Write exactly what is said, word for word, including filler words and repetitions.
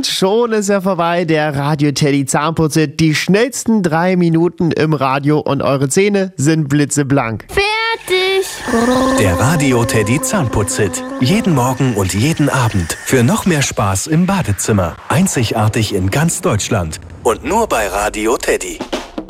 Und schon ist er vorbei, der Radio Teddy Zahnputz-Hit. Die schnellsten drei Minuten im Radio und eure Zähne sind blitzeblank. Fertig! Der Radio Teddy Zahnputz-Hit. Jeden Morgen und jeden Abend. Für noch mehr Spaß im Badezimmer. Einzigartig in ganz Deutschland. Und nur bei Radio Teddy.